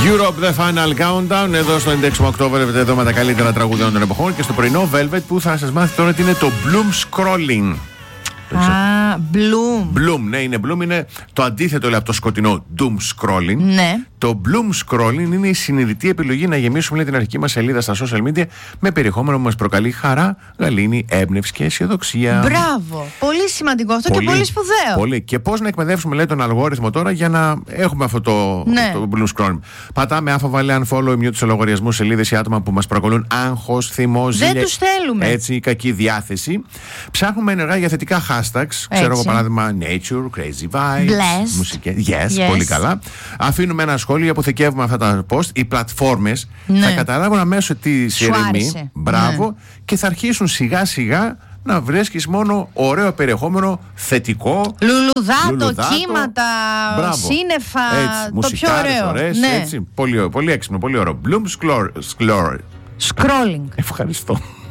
Europe The Final Countdown. Εδώ στο Index October βλέπετε εδώ με τα καλύτερα τραγούδια των εποχών. Και στο πρωινό Velvet που θα σας μάθει τώρα τι είναι το Bloom Scrolling. Bloom. Ναι, είναι Bloom, είναι το αντίθετο λέει, από το σκοτεινό Doom Scrolling. Ναι. Το Bloom Scrolling είναι η συνειδητή επιλογή να γεμίσουμε λέει, την αρχική μας σελίδα στα social media με περιεχόμενο που μας προκαλεί χαρά, γαλήνη, έμπνευση και αισιοδοξία. Μπράβο. Πολύ σημαντικό αυτό και πολύ σπουδαίο. Πολύ. Και πώς να εκπαιδεύσουμε λέει, τον αλγόριθμο τώρα για να έχουμε αυτό το Bloom Scrolling. Πατάμε άφοβα, λέει, unfollow, mute σε λογαριασμού, σελίδες ή άτομα που μας προκαλούν άγχος, θυμό, ζήλια. Δεν τους θέλουμε. Έτσι, κακή διάθεση. Ψάχνουμε ενεργά για θετικά hashtags. Ξέρω εγώ παράδειγμα nature, crazy vibes, μουσικές. Yes, πολύ καλά. Αφήνουμε ένα σχόλιο, αποθηκεύουμε αυτά τα post. Οι πλατφόρμες θα καταλάβουν αμέσως τι σειρεμεί. Μπράβο. Και θα αρχίσουν σιγά σιγά να βρίσκεις μόνο ωραίο περιεχόμενο θετικό. Λουλουδάτο, κύματα, σύννεφα. Έτσι, το πιο ωραίο. Ωραίες, έτσι, πολύ έξυπνο, πολύ ωραίο. Bloom Scrolling. Scrolling. Ευχαριστώ.